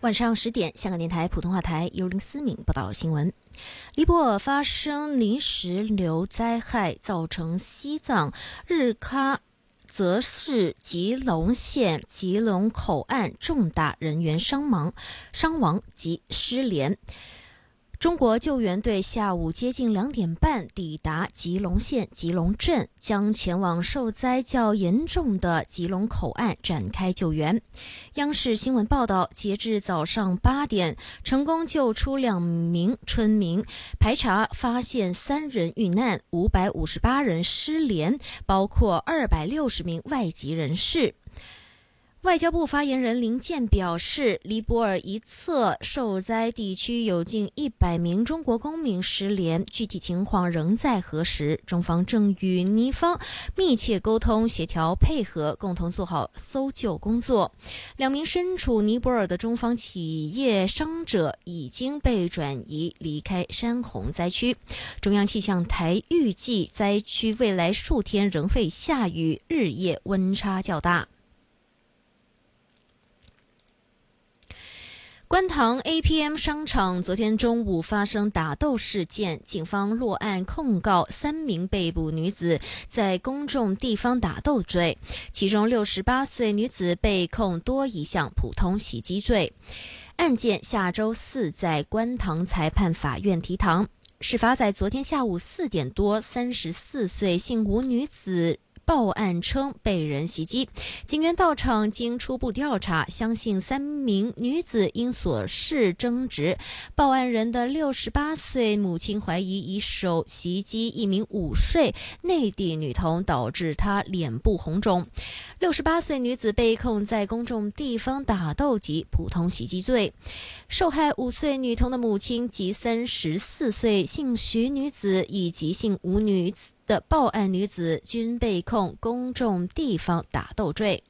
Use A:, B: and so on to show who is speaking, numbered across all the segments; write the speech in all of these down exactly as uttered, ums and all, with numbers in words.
A: 晚上十点，香港电台普通话台由林思敏报道新闻。尼泊尔发生泥石流灾害，造成西藏日喀则市吉隆县吉隆口岸重大人员伤亡、伤亡及失联。中国救援队下午接近两点半抵达吉隆县吉隆镇，将前往受灾较严重的吉隆口岸展开救援。央视新闻报道，截至早上八点，成功救出两名村民，排查发现三人遇难，五百五十八人失联，包括二百六十名外籍人士。外交部发言人林健表示，尼泊尔一侧受灾地区有近一百名中国公民失联，具体情况仍在核实。中方正与尼方密切沟通、协调配合，共同做好搜救工作。两名身处尼泊尔的中方企业伤者已经被转移离开山洪灾区。中央气象台预计，灾区未来数天仍会下雨，日夜温差较大。观塘 A P M 商场昨天中午发生打斗事件，警方落案控告三名被捕女子在公众地方打斗罪，其中六十八岁女子被控多一项普通袭击罪。案件下周四在观塘裁判法院提堂。事发在昨天下午四点多，三十四岁姓吴女子报案称被人袭击，警员到场，经初步调查，相信三名女子因琐事争执。报案人的六十八岁母亲怀疑以手袭击一名五岁内地女童，导致她脸部红肿。六十八岁女子被控在公众地方打斗及普通袭击罪。受害五岁女童的母亲及三十四岁姓徐女子以及姓吴女子的报案女子均被控公众地方打斗罪。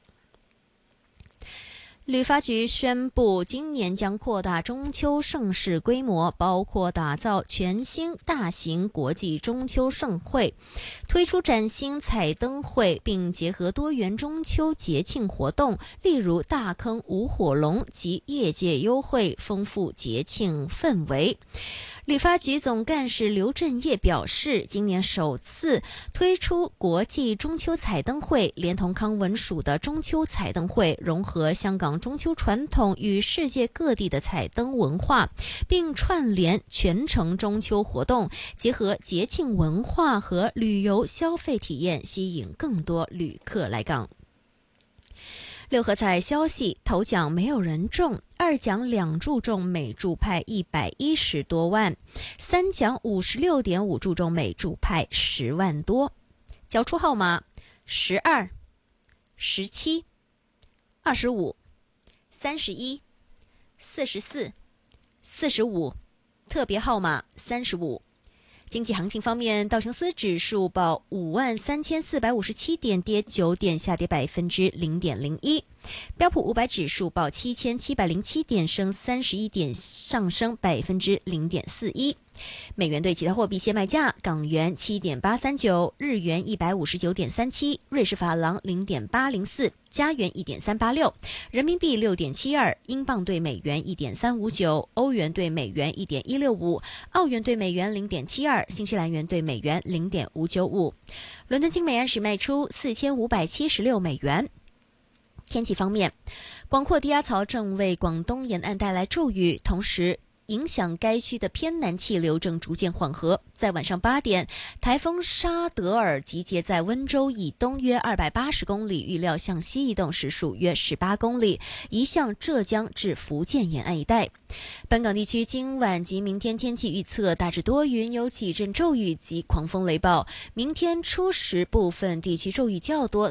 A: 旅发局宣布，今年将扩大中秋盛事规模，包括打造全新大型国际中秋盛会，推出崭新彩灯会，并结合多元中秋节庆活动，例如大坑舞火龙及业界优惠，丰富节庆氛围。旅发局总干事刘振业表示，今年首次推出国际中秋彩灯会，连同康文署的中秋彩灯会，融合香港中秋传统与世界各地的彩灯文化，并串联全程中秋活动，结合节庆文化和旅游消费体验，吸引更多旅客来港。六合彩消息，头奖没有人中，二奖两注中，每注派一百一十多万，三奖五十六点五注中，每注派十万多。缴出号码十二、十七、二十五、三十一、四十四、四十五，特别号码三十五。经济行情方面，道琼斯指数报五万三千四百五十七点，跌九点，下跌百分之零点零一。标普五百指数报七千七百零七点，升三十一点，上升百分之零点四一。美元对其他货币现卖价：港元七点八三九，日元一百五十九点三七，瑞士法郎零点八零四，加元一点三八六，人民币六点七二，英镑对美元一点三五九，欧元对美元一点一六五，澳元对美元零点七二，新西兰元对美元零点五九五。伦敦金每安士卖出四千五百七十六美元。天气方面，广阔低压槽正为广东沿岸带来骤雨，同时影响该区的偏南气流正逐渐缓和。在晚上八点，台风沙德尔集结在温州以东约二百八十公里，预料向西移动，时速约十八公里，移向浙江至福建沿岸一带。本港地区今晚及明天天气预测大致多云，有几阵骤雨及狂风雷暴。明天初时部分地区骤雨较多，